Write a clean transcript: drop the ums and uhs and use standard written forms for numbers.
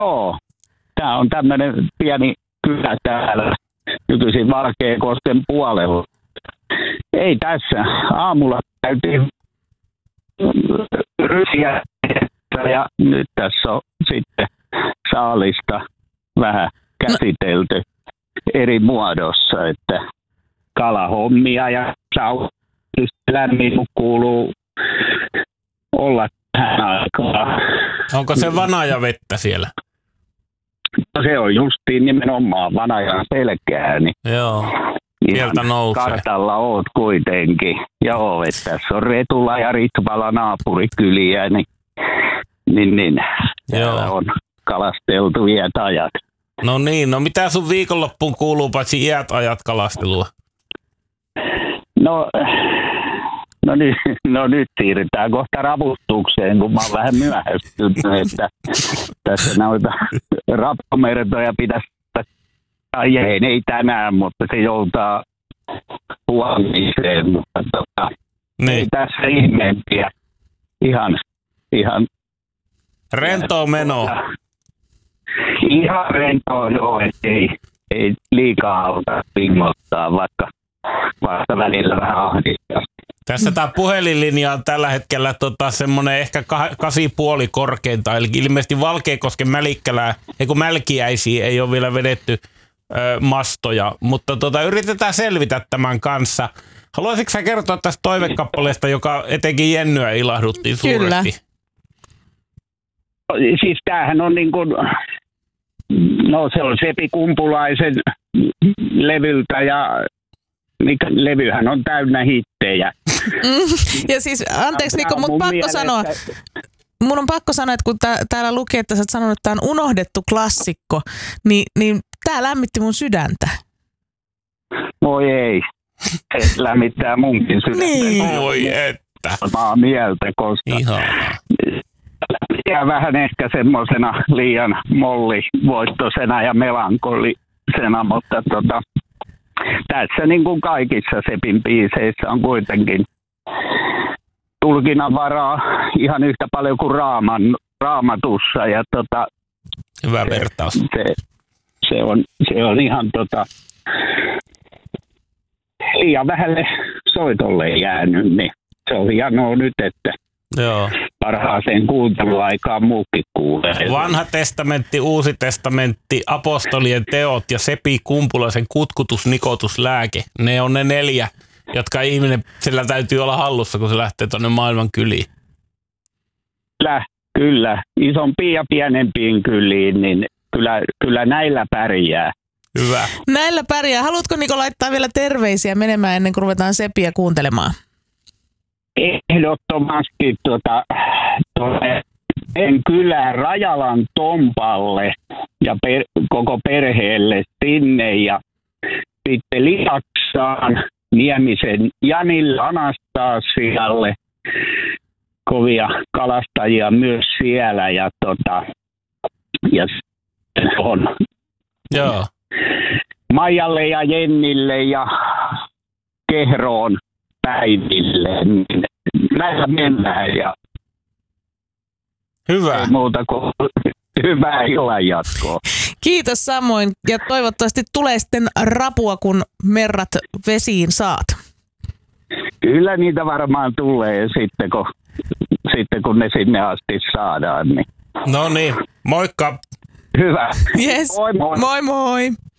Joo. Tämä on tämmöinen pieni kylä täällä nykyisin Valkeakosken puolella. Ei tässä. Aamulla käytiin rysiä ja nyt tässä on sitten saalista vähän käsitelty eri muodossa, että kalahommia ja lämmin kuuluu olla tähän aikaan. Onko se vanajavettä siellä? No se on justiin nimenomaan vanajan selkää, niin joo. Sieltä nousee. Kartalla oot kuitenkin. Joo, että tässä on Retula ja Ritvala naapurikyliä, niin siellä on kalasteltu iät ajat. No niin, no mitä sun viikonloppuun kuuluu paitsi iät ajat kalastelua? No nyt siirrytään kohta ravustukseen, kun mä oon vähän myöhästynyt, että tässä noita rappamertoja pitäisi, tai ei tänään, mutta se joutaa huomiseen, mutta niin. Ei tässä ihmeempiä. Ihan rentoa menoa. Ihan rentoa, joo, ei liikaa auta pingottaa, vaikka välillä vähän ahdistaa. Tässä tämä puhelinlinja on tällä hetkellä semmoinen ehkä 8,5 korkeinta, eli ilmeisesti Valkeakosken Mälkiäisiin ei ole vielä vedetty mastoja, mutta yritetään selvitä tämän kanssa. Haluaisitko sä kertoa tästä toivekappaleesta, joka etenkin Jennyä ilahdutti suuresti? Kyllä. Siis tämähän on niin kuin, se on Sepi Kumpulaisen levyltä ja levyhän on täynnä hittejä. Ja siis, anteeksi Niko, mutta mun on pakko sanoa, että kun täällä lukee, että sä oot sanonut, että tämä on unohdettu klassikko, niin tää lämmitti mun sydäntä. Voi ei. Se lämmittää munkin sydäntä. Niin. Voi että. Samaa mieltä, koska ja vähän ehkä semmoisena liian mollivoittoisena ja melankolisena, mutta tässä niin kuin kaikissa Sepin biiseissä on kuitenkin tulkinnanvaraa ihan yhtä paljon kuin Raamatussa. Ja hyvä vertaus. Se on ihan liian vähälle soitolle jäänyt, niin se on hienoa nyt, että joo. Parhaaseen kuunteluaikaan muukin kuulee. Vanha testamentti, Uusi testamentti, apostolien teot ja Sepi Kumpulaisen kutkutus-nikotuslääke. Ne on ne 4, jotka ihminen sillä täytyy olla hallussa, kun se lähtee tuonne maailman kyliin. Kyllä. Isompiin ja pienempiin kyliin, niin kyllä näillä pärjää. Hyvä. Näillä pärjää. Haluatko Niko laittaa vielä terveisiä menemään ennen kuin ruvetaan Sepiä kuuntelemaan? Ehdottomasti en kylään Rajalan Tompalle ja koko perheelle sinne ja sitten Liaksaan Niemisen Janille Anastasialle, kovia kalastajia myös siellä ja on joo. Maijalle ja Jennille ja Kehroon Päiville. Näillä mennään ja hyvä. Ei muuta kuin hyvää illan jatkoa. Kiitos samoin ja toivottavasti tulee sitten rapua, kun merrat vesiin saat. Kyllä niitä varmaan tulee sitten kun ne sinne asti saadaan. Niin. No niin, moikka. Hyvä. Yes. Moi moi. Moi moi.